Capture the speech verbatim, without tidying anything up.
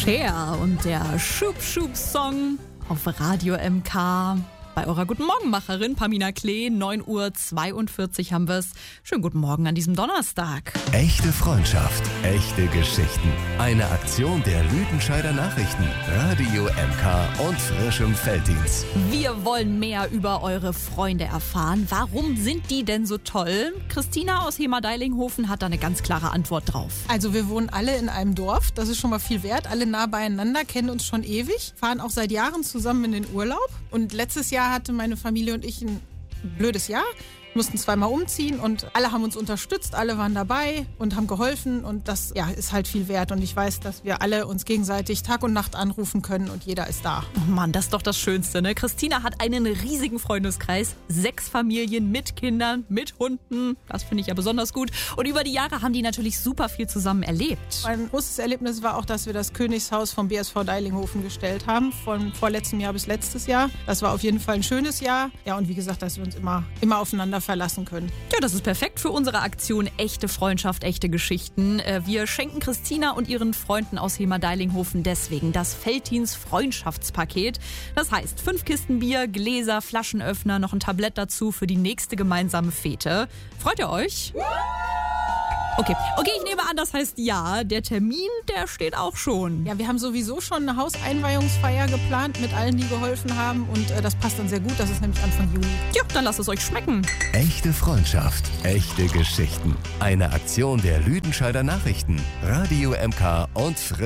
Cher und der Schub-Schub-Song auf Radio M K. Bei eurer Guten Morgenmacherin Pamina Klee, neun Uhr zweiundvierzig haben wir es. Schönen guten Morgen an diesem Donnerstag. Echte Freundschaft, echte Geschichten. Eine Aktion der Lüdenscheider Nachrichten, Radio M K und frischem Felddienst. Wir wollen mehr über eure Freunde erfahren. Warum sind die denn so toll? Christina aus Hema-Deilinghofen hat da eine ganz klare Antwort drauf. Also wir wohnen alle in einem Dorf, das ist schon mal viel wert. Alle nah beieinander, kennen uns schon ewig, fahren auch seit Jahren zusammen in den Urlaub. Und letztes Jahr hatte meine Familie und ich ein blödes Jahr, mussten zweimal umziehen und alle haben uns unterstützt, alle waren dabei und haben geholfen und das ja, ist halt viel wert und ich weiß, dass wir alle uns gegenseitig Tag und Nacht anrufen können und jeder ist da. Oh Mann, das ist doch das Schönste, ne? Christina hat einen riesigen Freundeskreis, sechs Familien mit Kindern, mit Hunden, das finde ich ja besonders gut und über die Jahre haben die natürlich super viel zusammen erlebt. Ein großes Erlebnis war auch, dass wir das Königshaus vom B S V Deilinghofen gestellt haben, von vorletztem Jahr bis letztes Jahr. Das war auf jeden Fall ein schönes Jahr. Ja, und wie gesagt, dass wir uns immer, immer aufeinander verlassen können. Ja, das ist perfekt für unsere Aktion Echte Freundschaft, echte Geschichten. Wir schenken Christina und ihren Freunden aus Hema-Deilinghofen deswegen das Felddienst Freundschaftspaket. Das heißt, fünf Kisten Bier, Gläser, Flaschenöffner, noch ein Tablett dazu für die nächste gemeinsame Fete. Freut ihr euch? Okay, okay, ich nehme an, das heißt ja, der Termin, der steht auch schon. Ja, wir haben sowieso schon eine Hauseinweihungsfeier geplant mit allen, die geholfen haben und äh, das passt dann sehr gut, das ist nämlich Anfang Juli. Ja, dann lasst es euch schmecken. Echte Freundschaft, echte Geschichten. Eine Aktion der Lüdenscheider Nachrichten, Radio M K und frischem